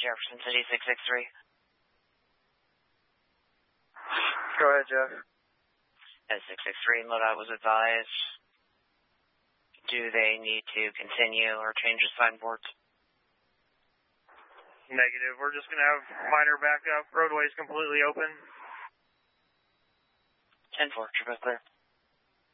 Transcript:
Jefferson City 663. Go ahead, Jeff. At 663, MoDOT was advised. Do they need to continue or change the signboards? Negative. We're just going to have minor backup. Roadway is completely open. 10-4, trip clear.